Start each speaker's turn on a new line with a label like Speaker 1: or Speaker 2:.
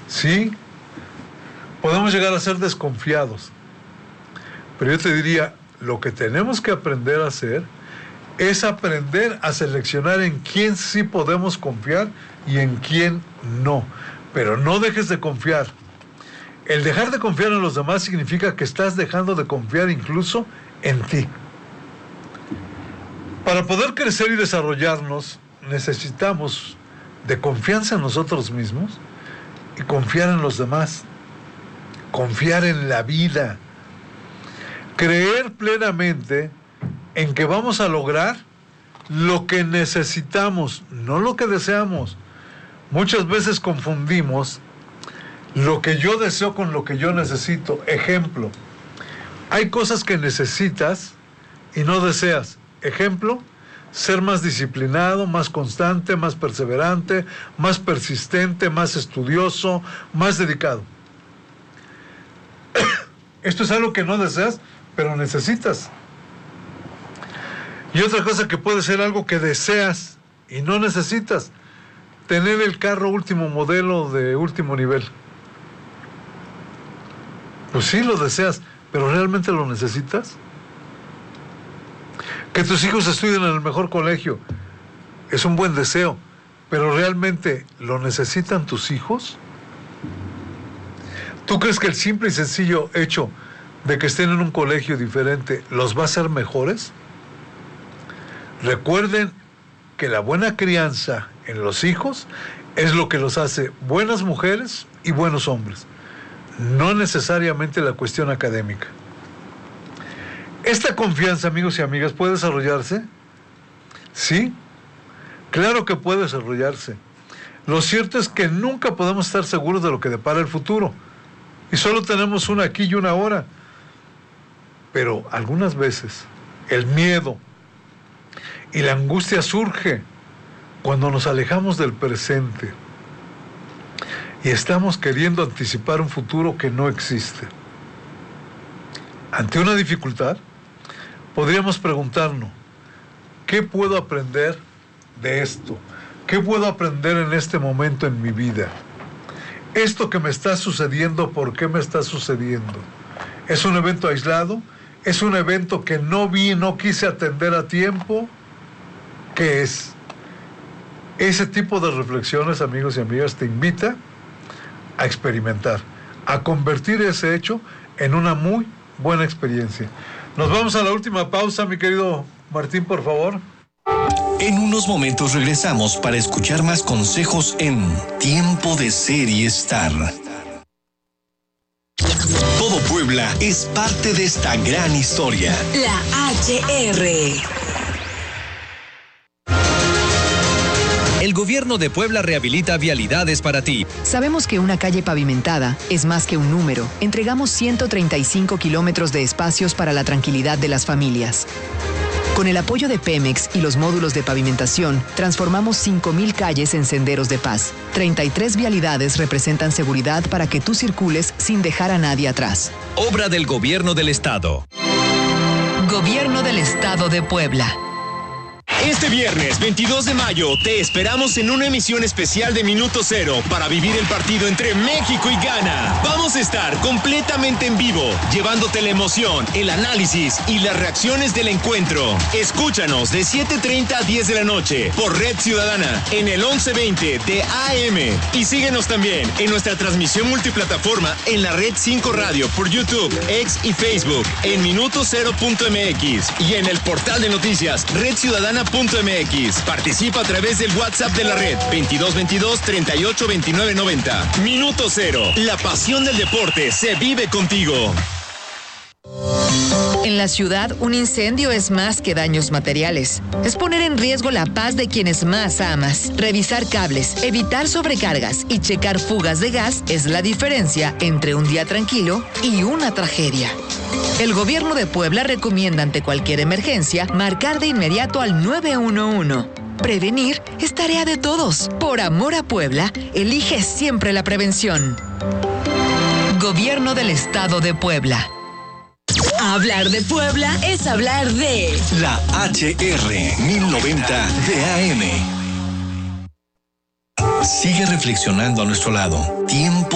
Speaker 1: Sí, podemos llegar a ser desconfiados. Pero yo te diría, lo que tenemos que aprender a hacer es aprender a seleccionar en quién sí podemos confiar y en quién no. Pero no dejes de confiar. El dejar de confiar en los demás significa que estás dejando de confiar incluso en ti. Para poder crecer y desarrollarnos, necesitamos de confianza en nosotros mismos y confiar en los demás. Confiar en la vida. Creer plenamente en que vamos a lograr lo que necesitamos, no lo que deseamos. Muchas veces confundimos lo que yo deseo con lo que yo necesito. Ejemplo, hay cosas que necesitas y no deseas. Ejemplo, ser más disciplinado, más constante, más perseverante, más persistente, más estudioso, más dedicado. Esto es algo que no deseas, pero necesitas. Y otra cosa que puede ser algo que deseas y no necesitas. Tener el carro último modelo de último nivel. Pues sí lo deseas, pero ¿realmente lo necesitas? Que tus hijos estudien en el mejor colegio es un buen deseo, pero ¿realmente lo necesitan tus hijos? ¿Tú crees que el simple y sencillo hecho de que estén en un colegio diferente los va a hacer mejores? Recuerden que la buena crianza en los hijos es lo que los hace buenas mujeres y buenos hombres, no necesariamente la cuestión académica. ¿Esta confianza, amigos y amigas, puede desarrollarse? Sí, claro que puede desarrollarse. Lo cierto es que nunca podemos estar seguros de lo que depara el futuro, y solo tenemos una aquí y una ahora. Pero algunas veces el miedo y la angustia surge cuando nos alejamos del presente y estamos queriendo anticipar un futuro que no existe. Ante una dificultad, podríamos preguntarnos, ¿qué puedo aprender de esto? ¿Qué puedo aprender en este momento en mi vida? Esto que me está sucediendo, ¿por qué me está sucediendo? ¿Es un evento aislado? ¿Es un evento que no vi, no quise atender a tiempo? ¿Qué es? Ese tipo de reflexiones, amigos y amigas, te invita a experimentar, a convertir ese hecho en una muy buena experiencia. Nos vamos a la última pausa, mi querido Martín, por favor.
Speaker 2: En unos momentos regresamos para escuchar más consejos en Tiempo de Ser y Estar. Todo Puebla es parte de esta gran historia.
Speaker 3: La HR.
Speaker 4: El gobierno de Puebla rehabilita vialidades para ti.
Speaker 5: Sabemos que una calle pavimentada es más que un número. Entregamos 135 kilómetros de espacios para la tranquilidad de las familias. Con el apoyo de Pemex y los módulos de pavimentación, transformamos 5,000 calles en senderos de paz. 33 vialidades representan seguridad para que tú circules sin dejar a nadie atrás.
Speaker 4: Obra del Gobierno del Estado.
Speaker 5: Gobierno del Estado de Puebla.
Speaker 6: Este viernes 22 de mayo te esperamos en una emisión especial de Minuto Cero para vivir el partido entre México y Ghana. Vamos a estar completamente en vivo, llevándote la emoción, el análisis y las reacciones del encuentro. Escúchanos de 7:30 a 10 de la noche por Red Ciudadana en el 1120 de AM. Y síguenos también en nuestra transmisión multiplataforma en la Red 5 Radio por YouTube, X y Facebook en minutocero.mx y en el portal de noticias redciudadana.mx. Participa a través del WhatsApp de la red 2222 38 29 90. Minuto Cero. La pasión del deporte se vive contigo.
Speaker 5: En la ciudad, un incendio es más que daños materiales. Es poner en riesgo la paz de quienes más amas. Revisar cables, evitar sobrecargas y checar fugas de gas es la diferencia entre un día tranquilo y una tragedia. El gobierno de Puebla recomienda ante cualquier emergencia marcar de inmediato al 911. Prevenir es tarea de todos. Por amor a Puebla, elige siempre la prevención. Gobierno del Estado de Puebla.
Speaker 3: Hablar de Puebla es hablar de
Speaker 2: La HR 1090 de AM. Sigue reflexionando a nuestro lado. Tiempo